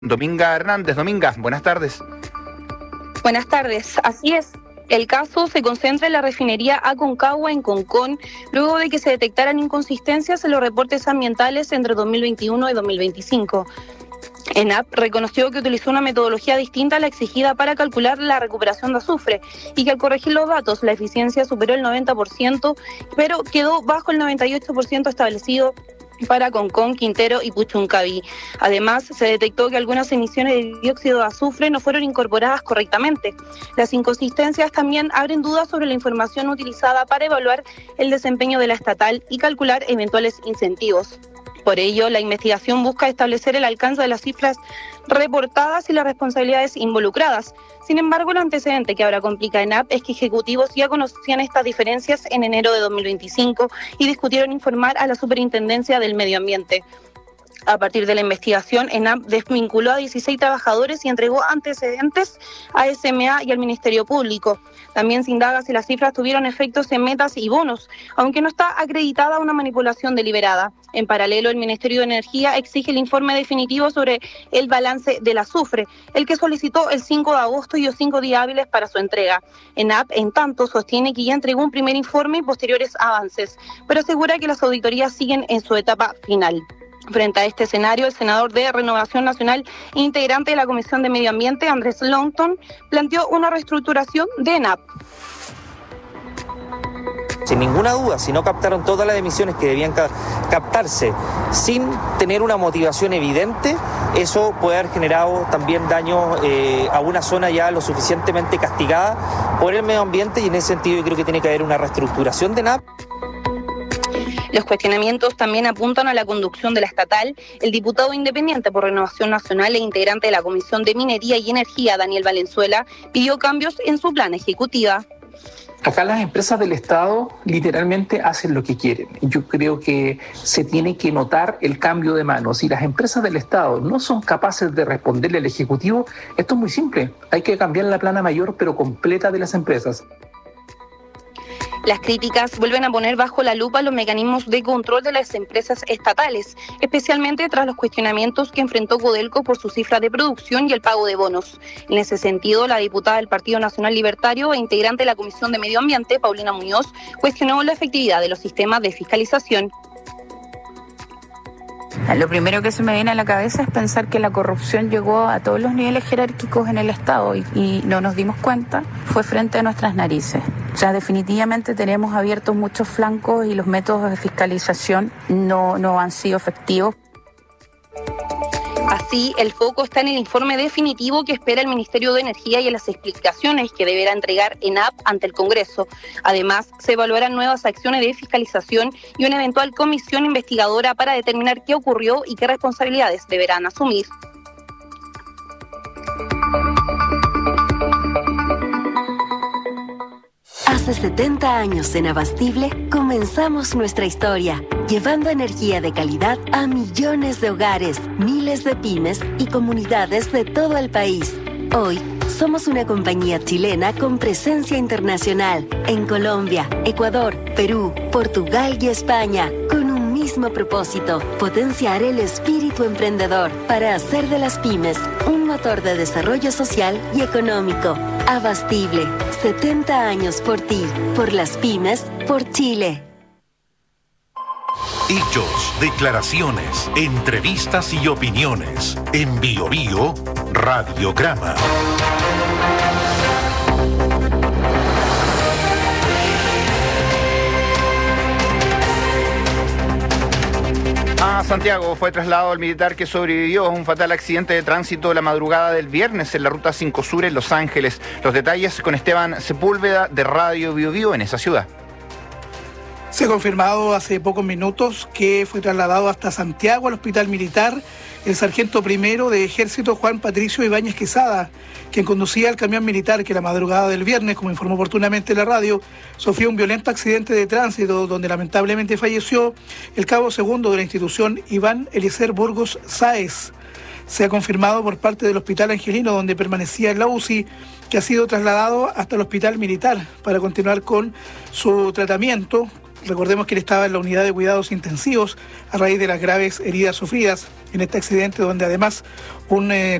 Dominga Hernández. Dominga, buenas tardes. Buenas tardes, así es. El caso se concentra en la refinería Aconcagua en Concón, luego de que se detectaran inconsistencias en los reportes ambientales entre 2021 y 2025. ENAP reconoció que utilizó una metodología distinta a la exigida para calcular la recuperación de azufre y que al corregir los datos la eficiencia superó el 90%, pero quedó bajo el 98% establecido para Concón, Quintero y Puchuncaví. Además, se detectó que algunas emisiones de dióxido de azufre no fueron incorporadas correctamente. Las inconsistencias también abren dudas sobre la información utilizada para evaluar el desempeño de la estatal y calcular eventuales incentivos. Por ello, la investigación busca establecer el alcance de las cifras reportadas y las responsabilidades involucradas. Sin embargo, el antecedente que ahora complica a ENAP es que ejecutivos ya conocían estas diferencias en enero de 2025 y discutieron informar a la Superintendencia del Medio Ambiente. A partir de la investigación, ENAP desvinculó a 16 trabajadores y entregó antecedentes a SMA y al Ministerio Público. También se indaga si las cifras tuvieron efectos en metas y bonos, aunque no está acreditada una manipulación deliberada. En paralelo, el Ministerio de Energía exige el informe definitivo sobre el balance del azufre, el que solicitó el 5 de agosto y los 5 días hábiles para su entrega. ENAP, en tanto, sostiene que ya entregó un primer informe y posteriores avances, pero asegura que las auditorías siguen en su etapa final. Frente a este escenario, el senador de Renovación Nacional e integrante de la Comisión de Medio Ambiente, Andrés Longton, planteó una reestructuración de ENAP. Sin ninguna duda, si no captaron todas las emisiones que debían captarse sin tener una motivación evidente, eso puede haber generado también daño a una zona ya lo suficientemente castigada por el medio ambiente, y en ese sentido yo creo que tiene que haber una reestructuración de ENAP. Los cuestionamientos también apuntan a la conducción de la estatal. El diputado independiente por Renovación Nacional e integrante de la Comisión de Minería y Energía, Daniel Valenzuela, pidió cambios en su plan ejecutiva. Acá las empresas del Estado literalmente hacen lo que quieren. Yo creo que se tiene que notar el cambio de manos. Si las empresas del Estado no son capaces de responderle al Ejecutivo, esto es muy simple. Hay que cambiar la plana mayor pero completa de las empresas. Las críticas vuelven a poner bajo la lupa los mecanismos de control de las empresas estatales, especialmente tras los cuestionamientos que enfrentó Codelco por su cifra de producción y el pago de bonos. En ese sentido, la diputada del Partido Nacional Libertario e integrante de la Comisión de Medio Ambiente, Paulina Muñoz, cuestionó la efectividad de los sistemas de fiscalización. Lo primero que se me viene a la cabeza es pensar que la corrupción llegó a todos los niveles jerárquicos en el Estado y no nos dimos cuenta, fue frente a nuestras narices. O sea, definitivamente tenemos abiertos muchos flancos y los métodos de fiscalización no han sido efectivos. Así, el foco está en el informe definitivo que espera el Ministerio de Energía y en las explicaciones que deberá entregar ENAP ante el Congreso. Además, se evaluarán nuevas acciones de fiscalización y una eventual comisión investigadora para determinar qué ocurrió y qué responsabilidades deberán asumir. Hace 70 años en Abastible comenzamos nuestra historia, llevando energía de calidad a millones de hogares, miles de pymes y comunidades de todo el país. Hoy somos una compañía chilena con presencia internacional en Colombia, Ecuador, Perú, Portugal y España, con un mismo propósito: potenciar el espíritu emprendedor para hacer de las pymes un motor de desarrollo social y económico. Abastible, 70 años por ti, por las pymes, por Chile. Hechos, declaraciones, entrevistas y opiniones. En Bio Bio, Radiograma. A Santiago fue trasladado el militar que sobrevivió a un fatal accidente de tránsito la madrugada del viernes en la Ruta 5 Sur en Los Ángeles. Los detalles con Esteban Sepúlveda de Radio Bio Bio en esa ciudad. Se ha confirmado hace pocos minutos que fue trasladado hasta Santiago al hospital militar el sargento primero de Ejército Juan Patricio Ibáñez Quesada, quien conducía el camión militar que la madrugada del viernes, como informó oportunamente la radio, sufrió un violento accidente de tránsito donde lamentablemente falleció el cabo segundo de la institución, Iván Eliezer Burgos Sáez. Se ha confirmado por parte del Hospital Angelino, donde permanecía en la UCI, que ha sido trasladado hasta el hospital militar para continuar con su tratamiento Recordemos que él estaba en la unidad de cuidados intensivos a raíz de las graves heridas sufridas en este accidente, donde además un